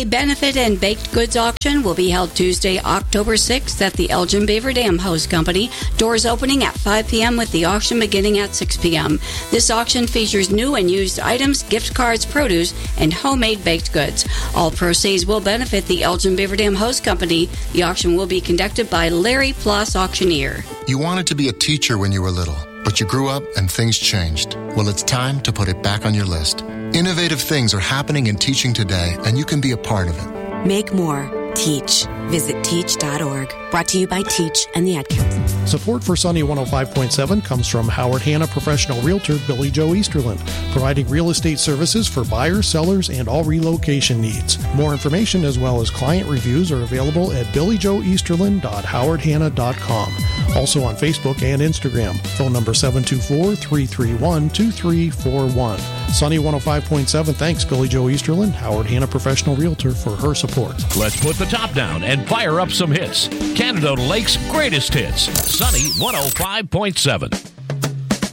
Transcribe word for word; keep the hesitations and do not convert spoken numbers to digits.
Holiday Benefit and Baked Goods Auction will be held Tuesday, October sixth at the Elgin Beaver Dam Hose Company. Doors opening at five p.m. with the auction beginning at six p.m. This auction features new and used items, gift cards, produce, and homemade baked goods. All proceeds will benefit the Elgin Beaver Dam Hose Company. The auction will be conducted by Larry Ploss Auctioneer. You wanted to be a teacher when you were little, but you grew up and things changed. Well, it's time to put it back on your list. Innovative things are happening in teaching today, and you can be a part of it. Make more. Teach. Visit teach dot org. Brought to you by Teach and the Ad Council. Support for Sunny one oh five point seven comes from Howard Hanna Professional Realtor Billy Joe Easterland, providing real estate services for buyers, sellers, and all relocation needs. More information as well as client reviews are available at billy joe easterland dot howard hanna dot com. Also on Facebook and Instagram. Phone number seven two four, three three one, two three four one. Sunny one oh five point seven thanks Billy Joe Easterland, Howard Hanna Professional Realtor, for her support. Let's put the top down and fire up some hits. Canada Lake's greatest hits. Sunny one oh five point seven.